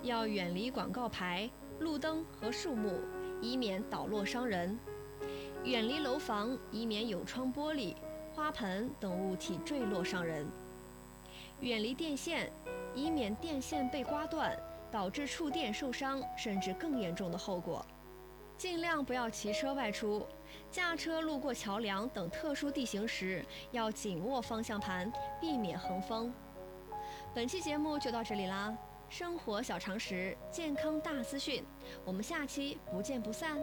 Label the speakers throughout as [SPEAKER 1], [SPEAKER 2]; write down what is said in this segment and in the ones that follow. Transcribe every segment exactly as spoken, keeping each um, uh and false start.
[SPEAKER 1] 要远离广告牌、路灯和树木，以免倒落伤人；远离楼房，以免有窗玻璃、花盆等物体坠落伤人；远离电线，以免电线被刮断，导致触电受伤，甚至更严重的后果。尽量不要骑车外出，驾车路过桥梁等特殊地形时，要紧握方向盘，避免横风。本期节目就到这里啦，生活小常识，健康大资讯，我们下期不见不散。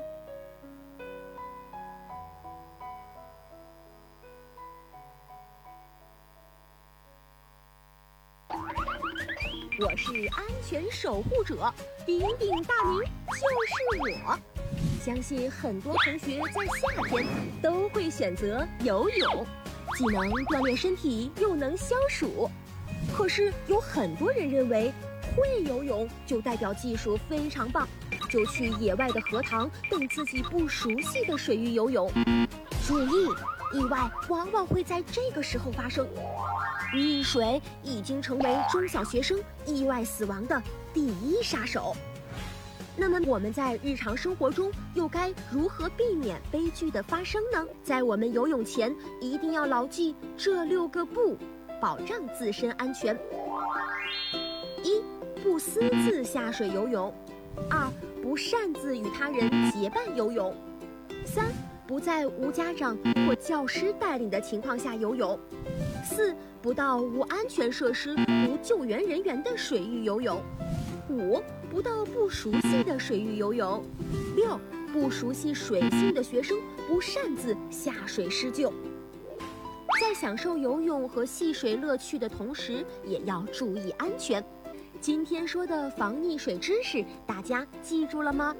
[SPEAKER 2] 我是安全守护者，鼎鼎大名就是我。相信很多同学在夏天都会选择游泳，既能锻炼身体，又能消暑。可是有很多人认为会游泳就代表技术非常棒，就去野外的河塘等自己不熟悉的水域游泳。注意，意外往往会在这个时候发生。溺水已经成为中小学生意外死亡的第一杀手。那么我们在日常生活中又该如何避免悲剧的发生呢？在我们游泳前一定要牢记这六个不，保障自身安全。一、不私自下水游泳；二、不擅自与他人结伴游泳；三、不在无家长或教师带领的情况下游泳；四、不到无安全设施、无救援人员的水域游泳；五、不到不熟悉的水域游泳；六、不熟悉水性的学生不擅自下水施救。在享受游泳和戏水乐趣的同时，也要注意安全。今天说的防溺水知识，大家记住了吗？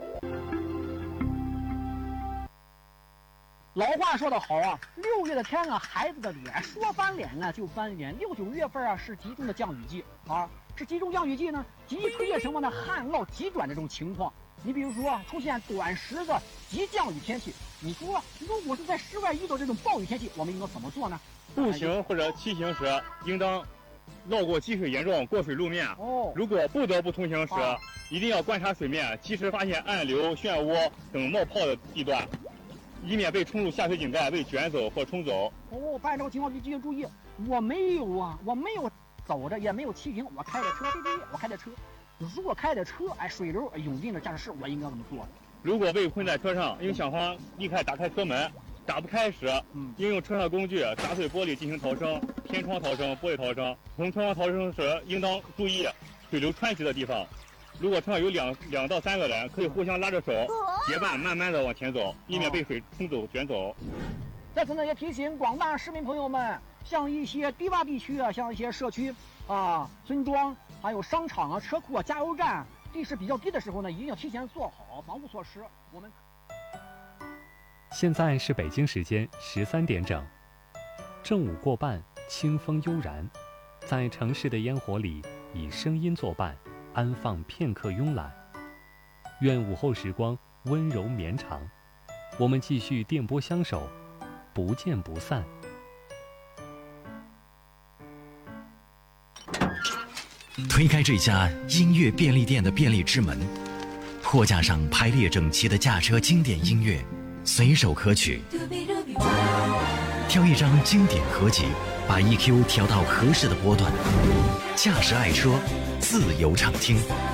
[SPEAKER 3] 老话说得好啊，六月的天啊，孩子的脸说翻脸啊就翻脸。六九月份啊是集中的降雨季啊，是集中降雨季呢，极易出现什么呢？旱涝急转的这种情况。你比如说啊，出现短时的急降雨天气，你说如果是在室外遇到这种暴雨天气，我们应该怎么做呢？
[SPEAKER 4] 步行或者骑行时，应当绕过积水严重、过水路面。
[SPEAKER 3] 哦，
[SPEAKER 4] 如果不得不通行时，啊、一定要观察水面，及时发现暗流、漩涡等冒泡的地段，以免被冲入下水井盖被卷走或冲走。
[SPEAKER 3] 哦，办这个情况就记得注意。我没有啊，我没有走着，也没有骑行，我开着车，对对对，我开着车。如果开着车，哎，水流涌进了驾驶室，我应该怎么做？
[SPEAKER 4] 如果被困在车上，应想方立刻打开车门。打不开时，嗯，应用车上工具砸碎玻璃进行逃生，天窗逃生、玻璃逃生。从车窗逃生时，应当注意水流湍急的地方。如果车上有两两到三个人，可以互相拉着手，结伴慢慢的往前走，以免被水冲走、卷走。
[SPEAKER 3] 在此呢，也提醒广大市民朋友们，像一些低洼地区啊，像一些社区啊、村庄，还有商场啊、车库啊、加油站，地势比较低的时候呢，一定要提前做好防护措施。我们。
[SPEAKER 5] 现在是北京时间十三点整，正午过半，清风悠然，在城市的烟火里，以声音作伴，安放片刻慵懒。愿午后时光温柔绵长，我们继续电波相守，不见不散。
[SPEAKER 6] 推开这家音乐便利店的便利之门，货架上排列整齐的驾车经典音乐，随手可取。挑一张经典合集，把 E Q 调到合适的波段，驾驶爱车，自由畅听。